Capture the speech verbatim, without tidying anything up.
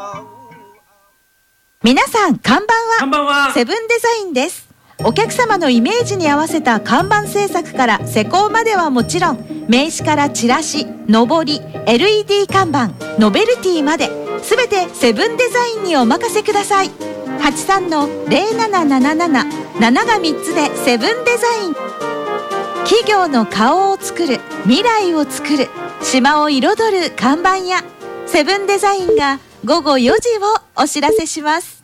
皆さん、こんばんは。 こんばんは。 セブンデザインです。お客様のイメージに合わせた看板制作から施工まではもちろん、名刺からチラシ、のぼり、エルイーディー 看板、ノベルティまで、すべてセブンデザインにお任せください。はちさんのゼロなななななな、なながみっつでセブンデザイン。企業の顔を作る、未来を作る、島を彩る看板やセブンデザインがごごよじをお知らせします。